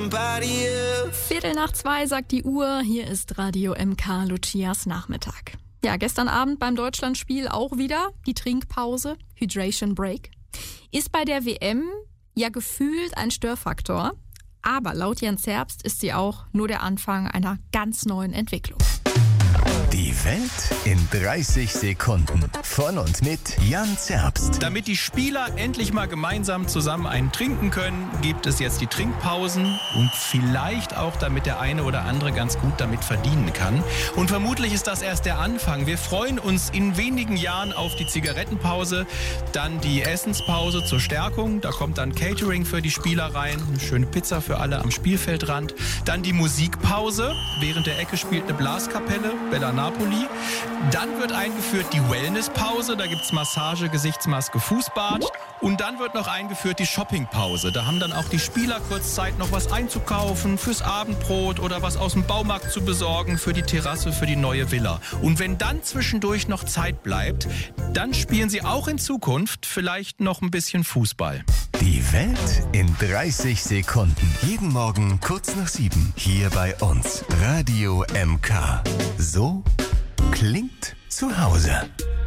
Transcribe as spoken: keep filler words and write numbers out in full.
somebody else. Viertel nach zwei sagt die Uhr, hier ist Radio M K Lucias Nachmittag. Ja, gestern Abend beim Deutschlandspiel auch wieder die Trinkpause, Hydration Break. Ist bei der W M ja gefühlt ein Störfaktor, aber laut Jan Zerbst ist sie auch nur der Anfang einer ganz neuen Entwicklung. Die Welt in dreißig Sekunden. Von und mit Jan Zerbst. Damit die Spieler endlich mal gemeinsam zusammen einen trinken können, gibt es jetzt die Trinkpausen und vielleicht auch, damit der eine oder andere ganz gut damit verdienen kann. Und vermutlich ist das erst der Anfang. Wir freuen uns in wenigen Jahren auf die Zigarettenpause, dann die Essenspause zur Stärkung. Da kommt dann Catering für die Spieler rein, eine schöne Pizza für alle am Spielfeldrand. Dann die Musikpause. Während der Ecke spielt eine Blaskapelle, Bella Napoli. Dann wird eingeführt die Wellnesspause, da gibt es Massage, Gesichtsmaske, Fußbad. Und dann wird noch eingeführt die Shoppingpause. Da haben dann auch die Spieler kurz Zeit, noch was einzukaufen, fürs Abendbrot oder was aus dem Baumarkt zu besorgen, für die Terrasse, für die neue Villa. Und wenn dann zwischendurch noch Zeit bleibt, dann spielen sie auch in Zukunft vielleicht noch ein bisschen Fußball. Die Welt in dreißig Sekunden. Jeden Morgen kurz nach sieben. Hier bei uns. Radio M K. So klingt zu Hause.